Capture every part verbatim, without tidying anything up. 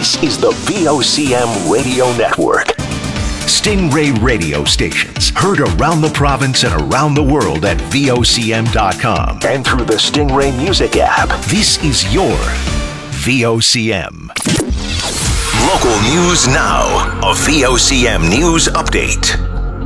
This is the V O C M Radio Network. Stingray radio stations heard around the province and around the world at V O C M dot com and through the Stingray Music app. This is your V O C M. Local news now. A V O C M News Update.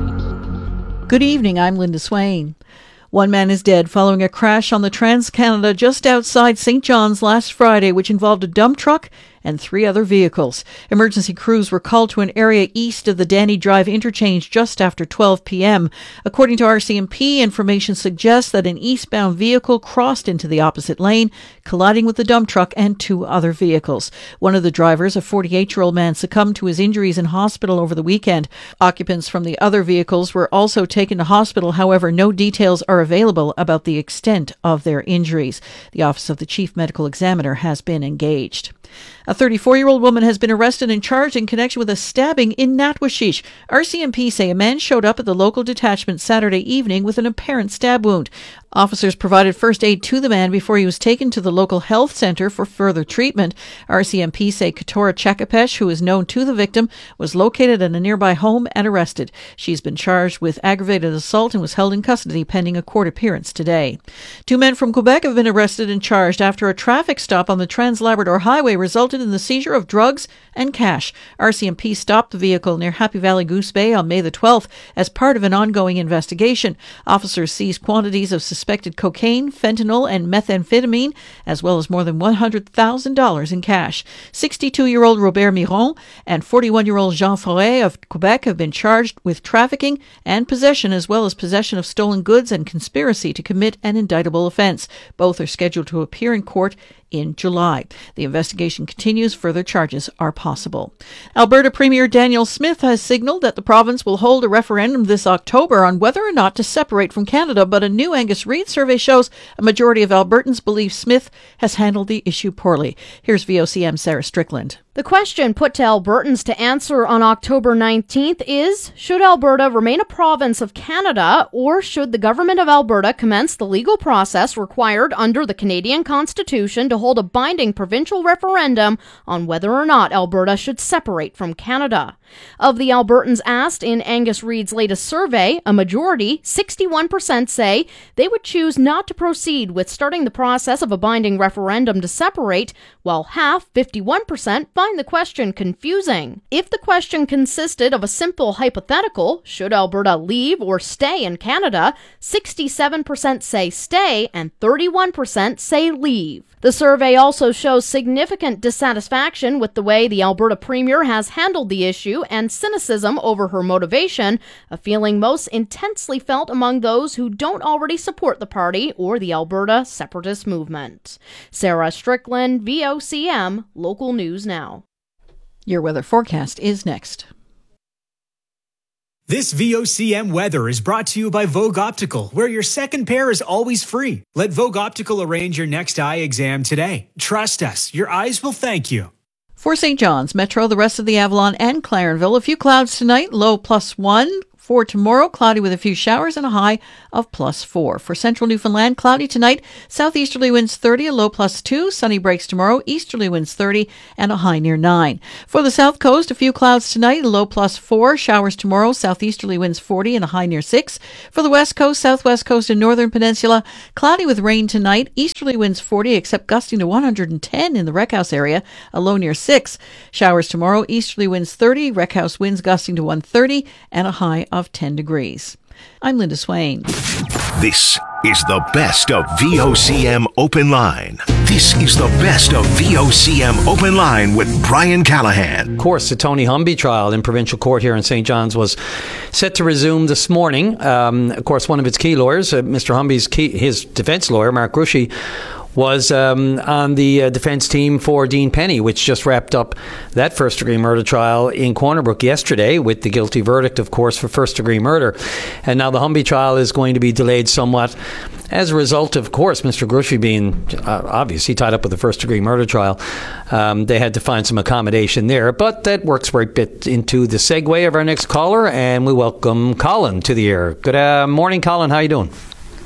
Good evening, I'm Linda Swain. One man is dead following a crash on the Trans-Canada just outside Saint John's last Friday, which involved a dump truck and three other vehicles. Emergency crews were called to an area east of the Danny Drive interchange just after twelve p.m. According to R C M P, information suggests that an eastbound vehicle crossed into the opposite lane, colliding with the dump truck and two other vehicles. One of the drivers, a forty-eight-year-old man, succumbed to his injuries in hospital over the weekend. Occupants from the other vehicles were also taken to hospital. However, no details are available about the extent of their injuries. The Office of the Chief Medical Examiner has been engaged. A thirty-four-year-old woman has been arrested and charged in connection with a stabbing in Natwashish. R C M P say a man showed up at the local detachment Saturday evening with an apparent stab wound. Officers provided first aid to the man before he was taken to the local health centre for further treatment. R C M P say Katora Chakapesh, who is known to the victim, was located at a nearby home and arrested. She's been charged with aggravated assault and was held in custody pending a court appearance today. Two men from Quebec have been arrested and charged after a traffic stop on the Trans-Labrador Highway resulted in the seizure of drugs and cash. R C M P stopped the vehicle near Happy Valley Goose Bay on May the twelfth as part of an ongoing investigation. Officers seized quantities of suspected cocaine, fentanyl, and methamphetamine, as well as more than one hundred thousand dollars in cash. sixty-two-year-old Robert Miron and forty-one-year-old Jean Forêt of Quebec have been charged with trafficking and possession, as well as possession of stolen goods and conspiracy to commit an indictable offence. Both are scheduled to appear in court in July. The investigation continues. Further charges are possible. Alberta Premier Danielle Smith has signalled that the province will hold a referendum this October on whether or not to separate from Canada, but a new Angus Reid survey shows a majority of Albertans believe Smith has handled the issue poorly. Here's V O C M Sarah Strickland. The question put to Albertans to answer on October nineteenth is, should Alberta remain a province of Canada, or should the government of Alberta commence the legal process required under the Canadian Constitution to hold a binding provincial referendum on whether or not Alberta should separate from Canada? Of the Albertans asked in Angus Reid's latest survey, a majority, sixty-one percent, say they would choose not to proceed with starting the process of a binding referendum to separate, while half, fifty-one percent, find the question confusing. If the question consisted of a simple hypothetical, should Alberta leave or stay in Canada, sixty-seven percent say stay and thirty-one percent say leave. The survey also shows significant dissatisfaction with the way the Alberta Premier has handled the issue and cynicism over her motivation, a feeling most intensely felt among those who don't already support the party or the Alberta separatist movement. Sarah Strickland, V O C M, Local News Now. Your weather forecast is next. This V O C M weather is brought to you by Vogue Optical, where your second pair is always free. Let Vogue Optical arrange your next eye exam today. Trust us, your eyes will thank you. For Saint John's, Metro, the rest of the Avalon and Clarenville, a few clouds tonight, low plus one. For tomorrow, cloudy with a few showers and a high of plus four. For central Newfoundland, cloudy tonight, southeasterly winds thirty, a low plus two. Sunny breaks tomorrow, easterly winds thirty, and a high near nine. For the south coast, a few clouds tonight, a low plus four. Showers tomorrow, southeasterly winds forty, and a high near six. For the west coast, southwest coast, and northern peninsula, cloudy with rain tonight, easterly winds forty, except gusting to one hundred ten in the Wreckhouse area, a low near six. Showers tomorrow, easterly winds thirty, Wreckhouse winds gusting to one hundred thirty, and a high of ten degrees. I'm Linda Swain. This is the best of V O C M Open Line. This is the best of V O C M Open Line with Brian Callahan. Of course, the Tony Humby trial in provincial court here in Saint John's was set to resume this morning. Um, of course, one of its key lawyers, uh, Mister Humby's key, his defence lawyer, Mark Rushy, was um, on the uh, defence team for Dean Penny, which just wrapped up that first-degree murder trial in Corner Brook yesterday with the guilty verdict, of course, for first-degree murder. And now the Humby trial is going to be delayed somewhat as a result, of course, Mister Grushey being uh, obviously tied up with the first-degree murder trial. Um, they had to find some accommodation there. But that works right bit into the segue of our next caller, and we welcome Colin to the air. Good uh, morning, Colin. How are you doing?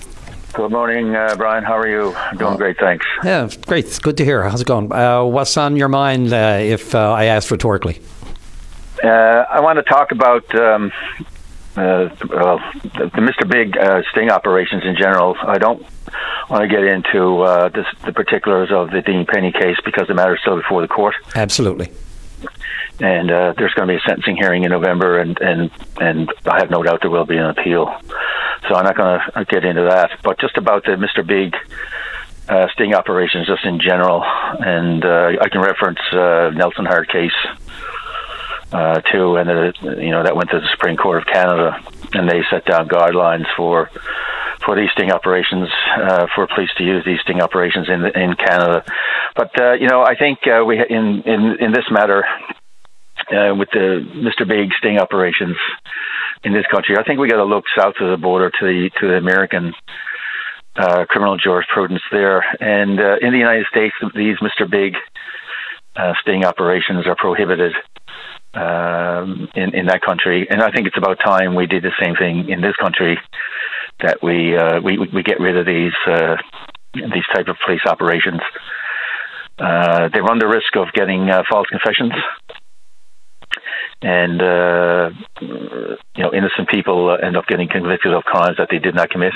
Good morning, uh, Brian. How are you? I'm doing great, thanks. Yeah, great. It's good to hear. How's it going? Uh, what's on your mind uh, if uh, I ask rhetorically? Uh, I want to talk about um, uh, well, the, the Mister Big uh, sting operations in general. I don't want to get into uh, this, the particulars of the Dean Penny case because the matter is still before the court. Absolutely. And uh, there's going to be a sentencing hearing in November, and, and, and I have no doubt there will be an appeal. So I'm not going to get into that. But just about the Mister Big uh, sting operations, just in general, and uh, I can reference uh, Nelson Hart case uh, too, and uh, you know that went to the Supreme Court of Canada, and they set down guidelines for for these sting operations, uh, for police to use these sting operations in in Canada. But uh, you know, I think uh, we in in in this matter. Uh, with the Mister Big sting operations in this country, I think we got to look south of the border to the to the American uh, criminal jurisprudence there. And uh, in the United States, these Mister Big uh, sting operations are prohibited um, in in that country. And I think it's about time we did the same thing in this country, that we uh, we we get rid of these uh, these type of police operations. Uh, they run the risk of getting uh, false confessions. And, uh, you know, innocent people end up getting convicted of crimes that they did not commit.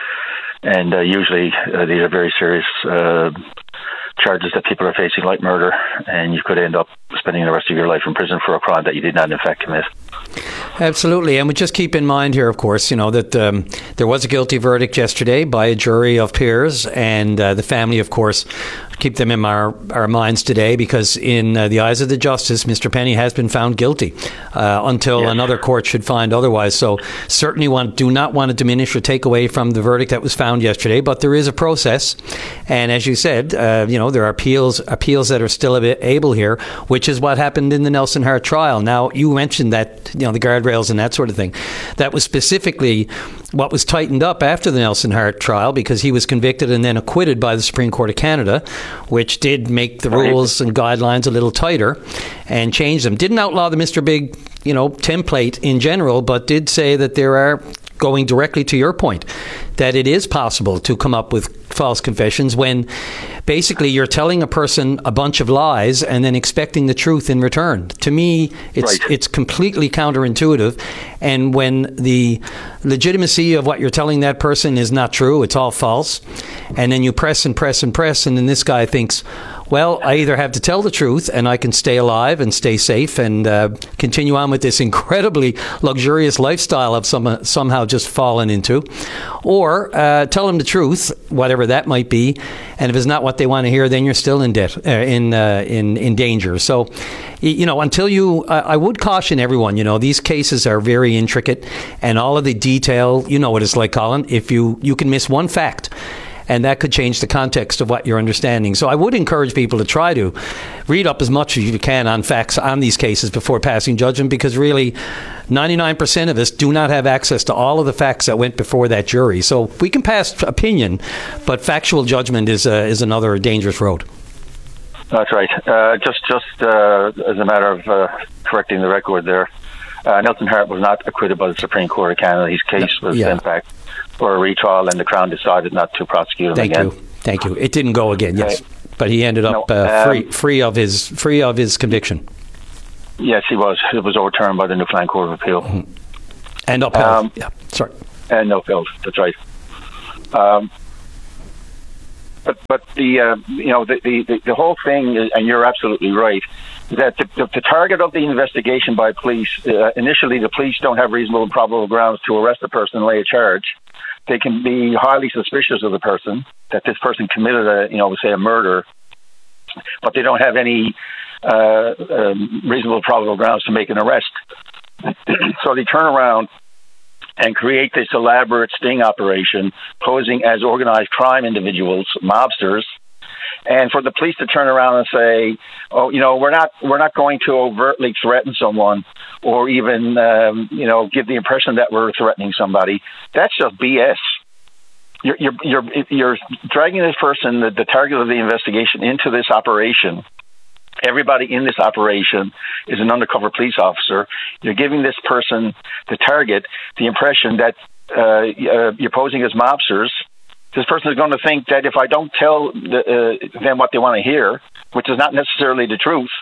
And uh, usually uh, these are very serious uh, charges that people are facing, like murder. And you could end up spending the rest of your life in prison for a crime that you did not, in fact, commit. Absolutely. And we just keep in mind here, of course, you know, that um, there was a guilty verdict yesterday by a jury of peers, and uh, the family, of course, keep them in our, our minds today, because in uh, the eyes of the justice, Mister Penny has been found guilty uh, until yes. another court should find otherwise. So certainly want, do not want to diminish or take away from the verdict that was found yesterday, but there is a process. And as you said, uh, you know, there are appeals appeals that are still able here, which is what happened in the Nelson Hart trial. Now, you mentioned that, you know, the guardrails and that sort of thing. That was specifically what was tightened up after the Nelson Hart trial, because he was convicted and then acquitted by the Supreme Court of Canada, which did make the rules and guidelines a little tighter and change them. Didn't outlaw the Mister Big, you know, template in general, but did say that there are, going directly to your point, that it is possible to come up with false confessions when basically you're telling a person a bunch of lies and then expecting the truth in return. To me, it's right. it's completely counterintuitive. And when the legitimacy of what you're telling that person is not true, it's all false, and then you press and press and press, and then this guy thinks, well, I either have to tell the truth and I can stay alive and stay safe and uh, continue on with this incredibly luxurious lifestyle I've some, somehow just fallen into, or uh, tell them the truth, whatever that might be, and if it's not what they want to hear, then you're still in debt, uh, in, uh, in in danger. So, you know, until you, uh, I would caution everyone, you know, these cases are very intricate, and all of the detail, you know what it's like, Colin, if you, you can miss one fact, and that could change the context of what you're understanding. So I would encourage people to try to read up as much as you can on facts on these cases before passing judgment, because really ninety-nine percent of us do not have access to all of the facts that went before that jury. So we can pass opinion, but factual judgment is uh, is another dangerous road. That's right. Uh, just just uh, as a matter of uh, correcting the record there, uh, Nelson Hart was not acquitted by the Supreme Court of Canada. His case was, yeah. in fact, for a retrial, and the Crown decided not to prosecute him Thank again. Thank you. Thank you. It didn't go again, yes. Okay. But he ended up no, uh, free um, free of his free of his conviction. Yes, he was. It was overturned by the Newfoundland Court of Appeal. Mm-hmm. And upheld. Um, yeah, sorry. And upheld, that's right. Um, but but the uh, you know the, the the whole thing is, and you're absolutely right, that the, the, the target of the investigation by police, uh, initially the police don't have reasonable and probable grounds to arrest a person and lay a charge. They can be highly suspicious of the person, that this person committed a, you know, say a murder, but they don't have any uh, um, reasonable probable grounds to make an arrest. So they turn around and create this elaborate sting operation, posing as organized crime individuals, mobsters, and for the police to turn around and say, "Oh, you know, we're not we're not going to overtly threaten someone, or even um, you know give the impression that we're threatening somebody," that's just B S. You're you're you're, you're dragging this person, the, the target of the investigation, into this operation. Everybody in this operation is an undercover police officer. You're giving this person, the target, the impression that uh, uh, you're posing as mobsters, This person is going to think that if I don't tell the, uh, them what they want to hear, which is not necessarily the truth,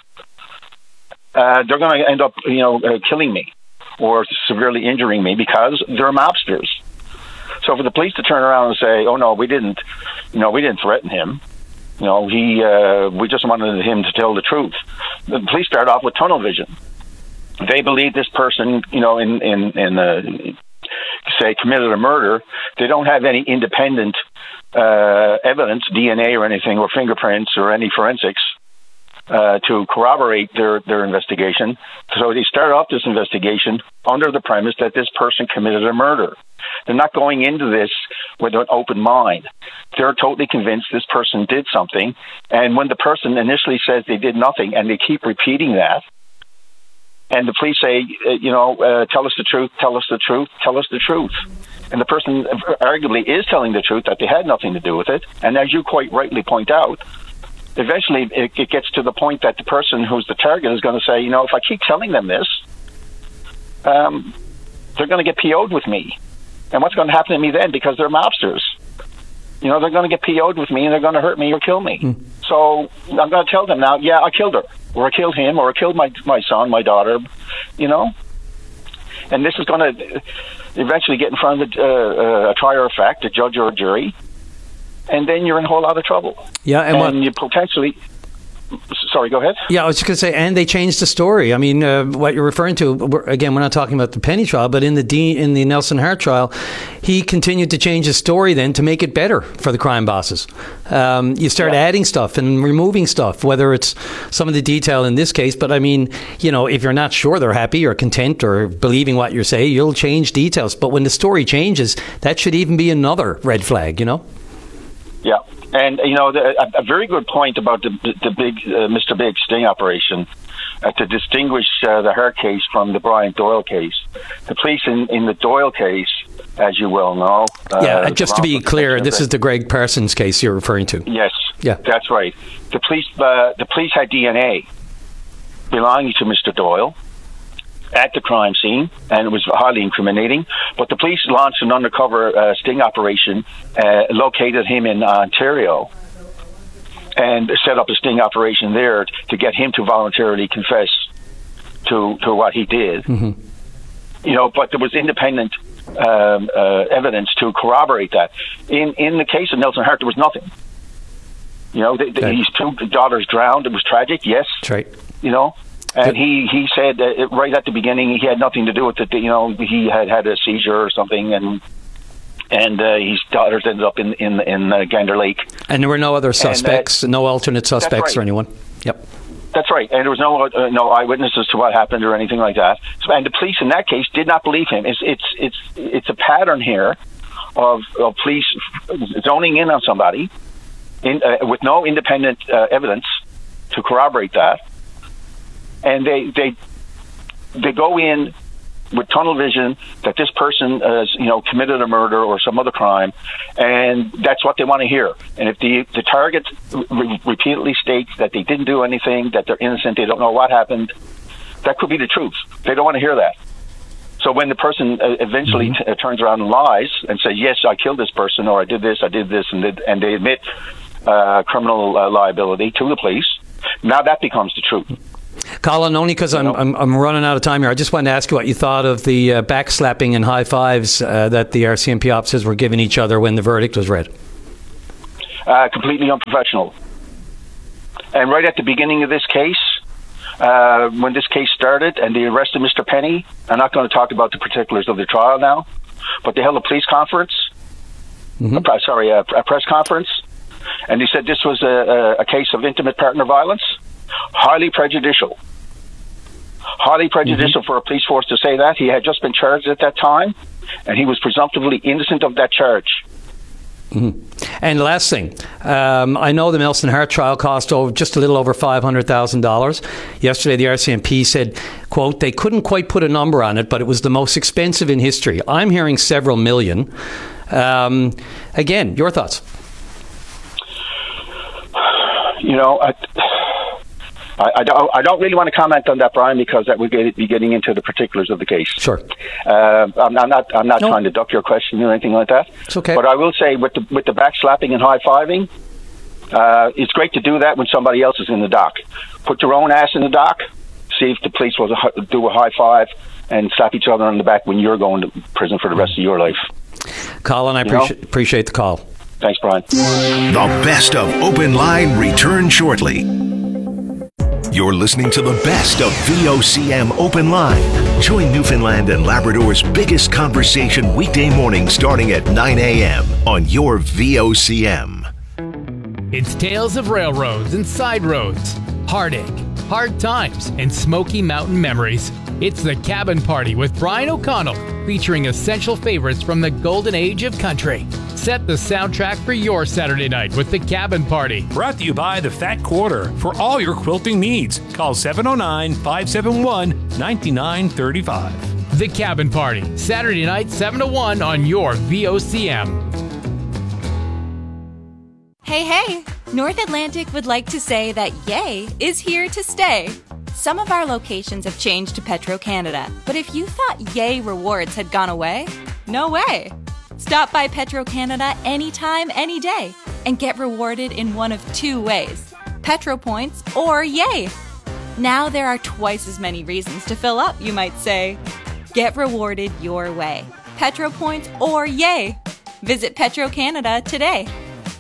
uh, they're going to end up, you know, uh, killing me or severely injuring me because they're mobsters. So for the police to turn around and say, "Oh no, we didn't, you know, we didn't threaten him. You know, he, uh, we just wanted him to tell the truth." The police start off with tunnel vision. They believe this person, you know, in in in uh, say committed a murder. They don't have any independent uh, evidence, D N A or anything, or fingerprints or any forensics uh, to corroborate their their investigation. So they start off this investigation under the premise that this person committed a murder. They're not going into this with an open mind. They're totally convinced this person did something. And when the person initially says they did nothing and they keep repeating that, and the police say, uh, you know, uh, tell us the truth, tell us the truth, tell us the truth. And the person arguably is telling the truth, that they had nothing to do with it. And as you quite rightly point out, eventually it, it gets to the point that the person who's the target is going to say, you know, if I keep telling them this, um, they're going to get P O'd with me. And what's going to happen to me then? Because they're mobsters. You know, they're going to get P O'd with me and they're going to hurt me or kill me. Mm. So I'm going to tell them now, yeah, I killed her, or I killed him, or I killed my my son, my daughter, you know. And this is going to eventually get in front of a, uh, a trier of fact, a judge or a jury, and then you're in a whole lot of trouble. Yeah, and, and what- you potentially... Sorry, go ahead. Yeah, I was just going to say, and they changed the story. I mean, uh, what you're referring to, we're, again, we're not talking about the Penny trial, but in the D, in the Nelson Hart trial, he continued to change his story then to make it better for the crime bosses. Um, you start yeah. adding stuff and removing stuff, whether it's some of the detail in this case, but I mean, you know, if you're not sure they're happy or content or believing what you say, you'll change details. But when the story changes, that should even be another red flag, you know? Yeah. And, you know, the, a, a very good point about the, the big uh, Mister Big sting operation, uh, to distinguish uh, the Hart case from the Brian Doyle case. The police in, in the Doyle case, as you well know... Uh, yeah, just to be clear, this is the Greg Parsons case you're referring to. Yes, yeah, that's right. The police, uh, the police had D N A belonging to Mister Doyle at the crime scene, and it was highly incriminating. But the police launched an undercover uh, sting operation, uh, located him in Ontario, and set up a sting operation there to get him to voluntarily confess to to what he did. Mm-hmm. You know, but there was independent um, uh, evidence to corroborate that. In in the case of Nelson Hart, there was nothing. You know, the, the, okay. his two daughters drowned. It was tragic. Yes, that's right. You know. And he, he said that right at the beginning he had nothing to do with it. You know, he had had a seizure or something, and and uh, his daughters ended up in in, in uh, Gander Lake. And there were no other suspects, and, uh, no alternate suspects right. or anyone. Yep. That's right. And there was no uh, no eyewitnesses to what happened or anything like that. So, and the police in that case did not believe him. It's it's it's it's a pattern here of, of police zoning in on somebody in, uh, with no independent uh, evidence to corroborate that. And they, they they go in with tunnel vision that this person has, you know, committed a murder or some other crime, and that's what they want to hear. And if the the target re- repeatedly states that they didn't do anything, that they're innocent, they don't know what happened, that could be the truth. They don't want to hear that. So when the person uh, eventually mm-hmm. t- uh, turns around and lies and says, "Yes, I killed this person," or "I did this, I did this," and did, and they admit uh, criminal uh, liability to the police, now that becomes the truth. Colin, only because I'm, I'm I'm running out of time here, I just wanted to ask you what you thought of the uh, backslapping and high fives uh, that the R C M P officers were giving each other when the verdict was read. Uh, completely unprofessional. And right at the beginning of this case, uh, when this case started and they arrested Mister Penny, I'm not going to talk about the particulars of the trial now, but they held a police conference, mm-hmm. a, sorry, a, a press conference, and they said this was a, a, a case of intimate partner violence. Highly prejudicial. Highly prejudicial mm-hmm. for a police force to say that. He had just been charged at that time, and he was presumptively innocent of that charge. Mm-hmm. And last thing, um, I know the Nelson Hart trial cost over, just a little over five hundred thousand dollars. Yesterday, the R C M P said, quote, they couldn't quite put a number on it, but it was the most expensive in history. I'm hearing several million. Um, again, your thoughts? You know, I... I, I, don't, I don't really want to comment on that, Brian, because that would get, be getting into the particulars of the case. Sure. Uh, I'm, I'm not. I'm not no. trying to duck your question or anything like that. It's okay. But I will say, with the with the back slapping and high fiving, uh, it's great to do that when somebody else is in the dock. Put your own ass in the dock. See if the police will do a high five and slap each other on the back when you're going to prison for the rest of your life. Colin, I appreciate, appreciate the call. Thanks, Brian. The best of Open Line return shortly. You're listening to the best of V O C M Open Line. Join Newfoundland and Labrador's biggest conversation weekday morning starting at nine a.m. on your V O C M. It's tales of railroads and side roads, heartache, hard times, and Smoky Mountain memories. It's The Cabin Party with Brian O'Connell, featuring essential favorites from the golden age of country. Set the soundtrack for your Saturday night with The Cabin Party. Brought to you by the Fat Quarter. For all your quilting needs, call seven oh nine, five seven one, nine nine three five. The Cabin Party, Saturday night, seven to one on your V O C M. Hey, hey! North Atlantic would like to say that Yay is here to stay. Some of our locations have changed to Petro-Canada, but if you thought Yay rewards had gone away, no way. Stop by Petro-Canada anytime, any day, and get rewarded in one of two ways, Petro Points or Yay. Now there are twice as many reasons to fill up, you might say. Get rewarded your way, Petro Points or Yay. Visit Petro-Canada today.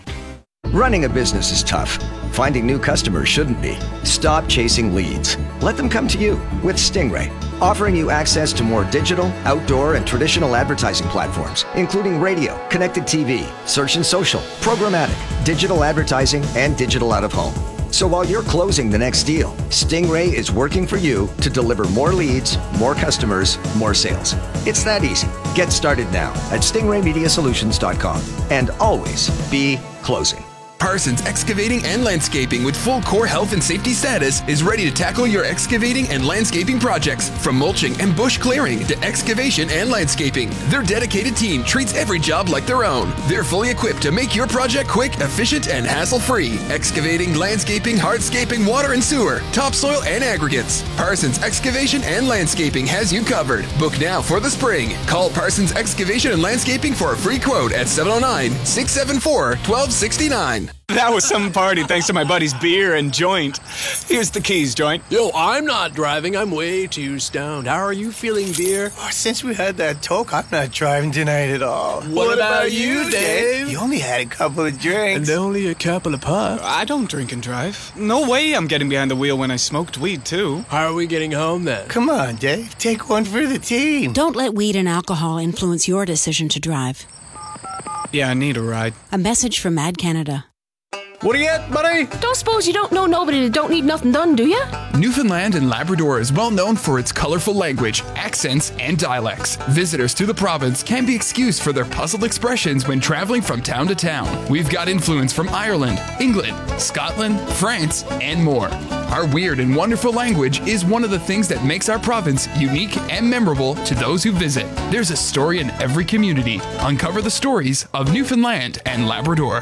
Running a business is tough. Finding new customers shouldn't be. Stop chasing leads. Let them come to you with Stingray, offering you access to more digital, outdoor, and traditional advertising platforms, including radio, connected T V, search and social, programmatic, digital advertising, and digital out-of-home. So while you're closing the next deal, Stingray is working for you to deliver more leads, more customers, more sales. It's that easy. Get started now at stingray media solutions dot com and always be closing. Parsons Excavating and Landscaping with full core health and safety status is ready to tackle your excavating and landscaping projects. From mulching and bush clearing to excavation and landscaping, their dedicated team treats every job like their own. They're fully equipped to make your project quick, efficient, and hassle-free. Excavating, landscaping, hardscaping, water and sewer, topsoil, and aggregates. Parsons Excavation and Landscaping has you covered. Book now for the spring. Call Parsons Excavation and Landscaping for a free quote at seven oh nine, six seven four, one two six nine. That was some party thanks to my buddy's beer and joint. Here's the keys, joint. Yo, I'm not driving. I'm way too stoned. How are you feeling, beer? Oh, since we had that talk, I'm not driving tonight at all. What, what about, about you, Dave? You only had a couple of drinks. And only a couple of puffs. I don't drink and drive. No way I'm getting behind the wheel when I smoked weed, too. How are we getting home, then? Come on, Dave. Take one for the team. Don't let weed and alcohol influence your decision to drive. Yeah, I need a ride. A message from Mad Canada. What are you at, buddy? Don't suppose you don't know nobody that don't need nothing done, do you? Newfoundland and Labrador is well known for its colorful language, accents, and dialects. Visitors to the province can be excused for their puzzled expressions when traveling from town to town. We've got influence from Ireland, England, Scotland, France, and more. Our weird and wonderful language is one of the things that makes our province unique and memorable to those who visit. There's a story in every community. Uncover the stories of Newfoundland and Labrador.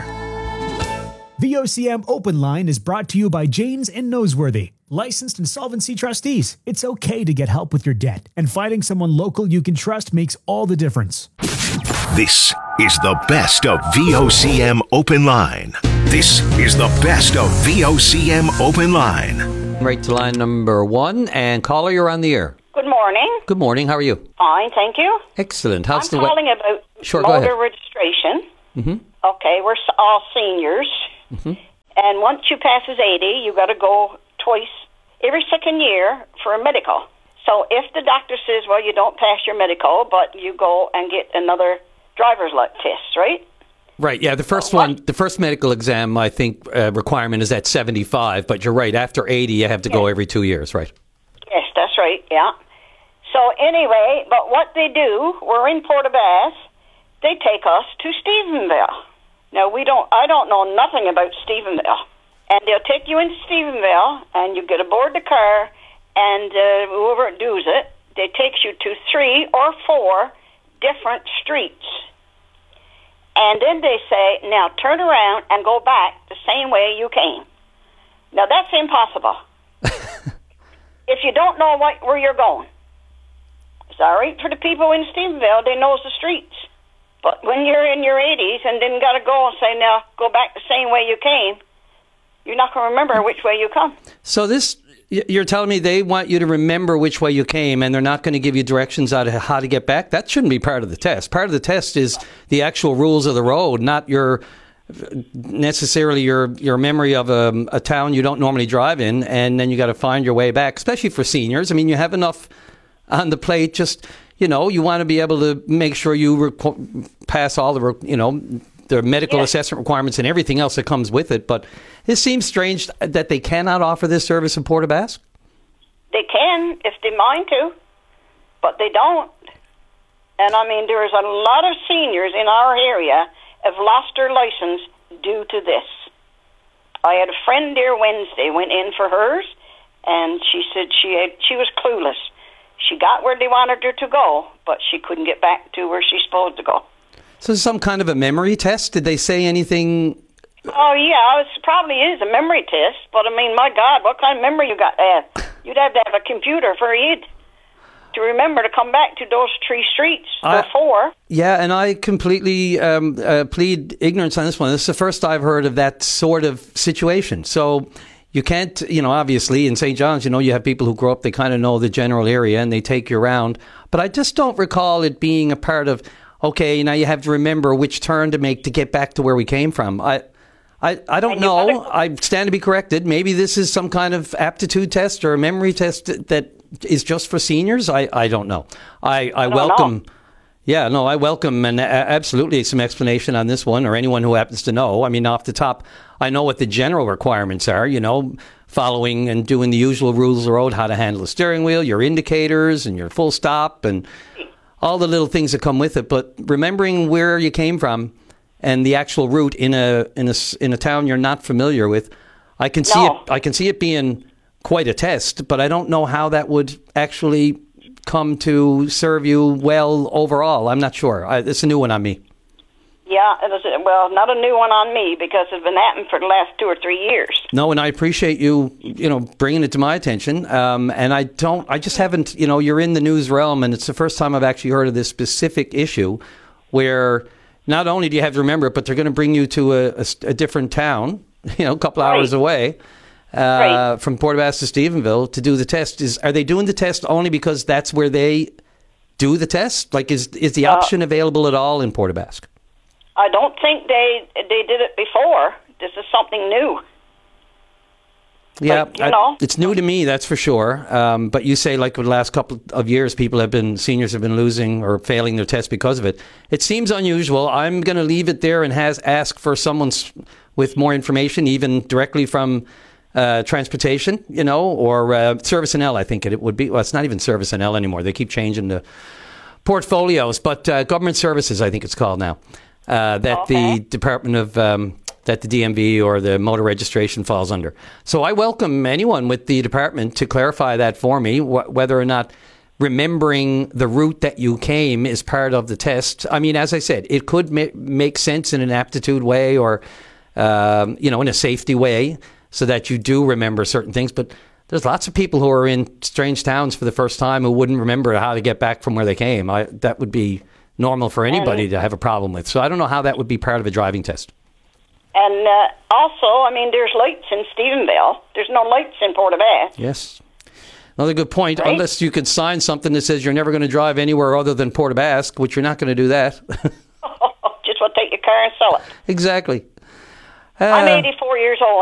V O C M Open Line is brought to you by Janes and Noseworthy, licensed insolvency trustees. It's okay to get help with your debt, and finding someone local you can trust makes all the difference. This is the best of V O C M Open Line. This is the best of V O C M Open Line. Right to line number one, and caller, you're on the air. Good morning. Good morning. How are you? Fine, thank you. Excellent. How's I'm the calling about sure, motor registration. Mm-hmm. Okay, we're all seniors. Mm-hmm. And once you passes eighty, you got to go twice every second year for a medical. So if the doctor says, well, you don't pass your medical, but you go and get another driver's license test, right? Right, yeah. The first uh, one, the first medical exam, I think, uh, requirement is at seventy-five, but you're right. After eighty, you have to yes. go every two years, right? Yes, that's right, yeah. So anyway, but what they do, we're in Port aux Basques, they take us to Stephenville. Now, we don't. I don't know nothing about Stephenville. And they'll take you into Stephenville, and you get aboard the car, and uh, whoever does it, they takes you to three or four different streets. And then they say, now turn around and go back the same way you came. Now, that's impossible. you don't know what, where you're going. It's all right for the people in Stephenville. They knows the streets. But when you're in your eighties and then got to go and say, now, go back the same way you came, you're not going to remember which way you come. So this, you're telling me they want you to remember which way you came and they're not going to give you directions on how to get back? That shouldn't be part of the test. Part of the test is the actual rules of the road, not your necessarily your your memory of a, a town you don't normally drive in, and then you got to find your way back, especially for seniors. I mean, you have enough on the plate. Just, you know, you want to be able to make sure you requ- pass all the, you know, the medical yes. assessment requirements and everything else that comes with it. But it seems strange that they cannot offer this service in Port aux Basques. They can if they mind to, but they don't. And I mean, there's a lot of seniors in our area have lost their license due to this. I had a friend there Wednesday, went in for hers, and she said she had, she was clueless. She got where they wanted her to go, but she couldn't get back to where she's supposed to go. So some kind of a memory test? Did they say anything? Oh, yeah, it probably is a memory test, but I mean, my God, what kind of memory you got to have? You'd have to have a computer for it to remember to come back to those three streets I, before. Yeah, and I completely um, uh, plead ignorance on this one. This is the first I've heard of that sort of situation. So you can't, you know, obviously in Saint John's, you know, you have people who grow up, they kind of know the general area and they take you around. But I just don't recall it being a part of, okay, now you have to remember which turn to make to get back to where we came from. I I, I don't know. I stand to be corrected. Maybe this is some kind of aptitude test or a memory test that is just for seniors. I, I don't know. I, I, I welcome... Know. Yeah, no, I welcome and absolutely some explanation on this one, or anyone who happens to know. I mean, off the top, I know what the general requirements are, you know, following and doing the usual rules of the road, how to handle a steering wheel, your indicators and your full stop and all the little things that come with it. But remembering where you came from and the actual route in a in a, in a town you're not familiar with, I can see no. it. I can see it being quite a test, but I don't know how that would actually come to serve you well overall. I'm not sure. I, it's a new one on me. Yeah, it was, well, not a new one on me because it's been happening for the last two or three years. No, and I appreciate you, you know, bringing it to my attention. Um, and I don't, I just haven't, you know, you're in the news realm, and it's the first time I've actually heard of this specific issue where not only do you have to remember it, but they're going to bring you to a, a, a different town, you know, a couple right. hours away. Uh, right. From Port aux Basques to Stephenville to do the test. Is are they doing the test only because that's where they do the test? Like, is is the option uh, available at all in Port aux Basques? I don't think they they did it before. This is something new. Yeah, like, you know. I, it's new to me, that's for sure. Um, but you say, like, for the last couple of years, people have been, seniors have been losing or failing their test because of it. It seems unusual. I'm going to leave it there and has ask for someone with more information, even directly from Uh, transportation, you know, or uh, Service N L, I think it, it would be. Well, it's not even Service N L anymore. They keep changing the portfolios, but uh, Government Services, I think it's called now, uh, that okay. the Department of, um, that the D M V or the motor registration falls under. So I welcome anyone with the department to clarify that for me, wh- whether or not remembering the route that you came is part of the test. I mean, as I said, it could ma- make sense in an aptitude way or, um, you know, in a safety way, so that you do remember certain things. But there's lots of people who are in strange towns for the first time who wouldn't remember how to get back from where they came. I, that would be normal for anybody and, to have a problem with. So I don't know how that would be part of a driving test. And uh, also, I mean, there's lights in Stephenville. There's no lights in Port aux Basques. Yes. Another good point. Right? Unless you could sign something that says you're never going to drive anywhere other than Port aux Basques, which you're not going to do that. Just want to take your car and sell it. Exactly. Uh, I'm eighty-four years old.